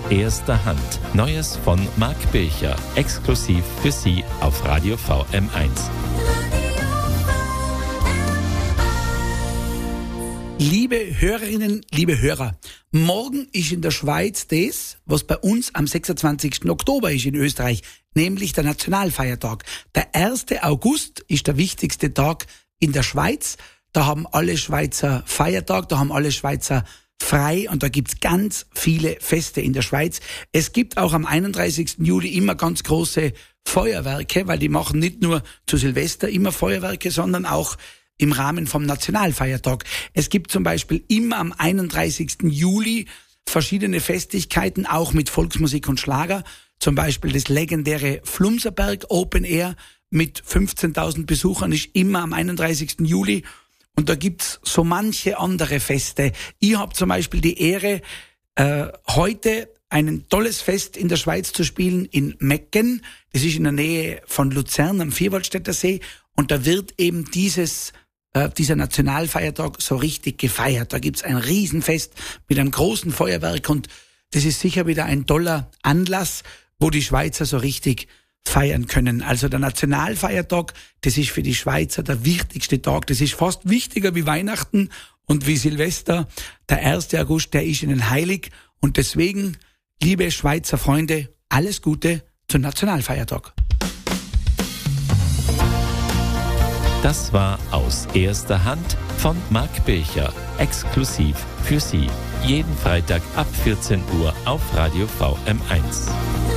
erster Hand. Neues von Marc Bircher. Exklusiv für Sie auf Radio VM1. Liebe Hörerinnen, liebe Hörer, morgen ist in der Schweiz das, was bei uns am 26. Oktober ist in Österreich, nämlich der Nationalfeiertag. Der 1. August ist der wichtigste Tag in der Schweiz. Da haben alle Schweizer Feiertag, da haben alle Schweizer frei und da gibt's ganz viele Feste in der Schweiz. Es gibt auch am 31. Juli immer ganz große Feuerwerke, weil die machen nicht nur zu Silvester immer Feuerwerke, sondern auch im Rahmen vom Nationalfeiertag. Es gibt zum Beispiel immer am 31. Juli verschiedene Festigkeiten, auch mit Volksmusik und Schlager. Zum Beispiel das legendäre Flumserberg Open Air mit 15.000 Besuchern ist immer am 31. Juli. Und da gibt's so manche andere Feste. Ich habe zum Beispiel die Ehre, heute ein tolles Fest in der Schweiz zu spielen in Mecken. Das ist in der Nähe von Luzern am Vierwaldstätter See. Und da wird eben dieser Nationalfeiertag so richtig gefeiert. Da gibt's ein Riesenfest mit einem großen Feuerwerk und das ist sicher wieder ein toller Anlass, wo die Schweizer so richtig feiern können. Also der Nationalfeiertag, das ist für die Schweizer der wichtigste Tag. Das ist fast wichtiger wie Weihnachten und wie Silvester. Der 1. August, der ist ihnen heilig und deswegen, liebe Schweizer Freunde, alles Gute zum Nationalfeiertag. Das war aus erster Hand von Marc Bircher. Exklusiv für Sie. Jeden Freitag ab 14 Uhr auf Radio VM1.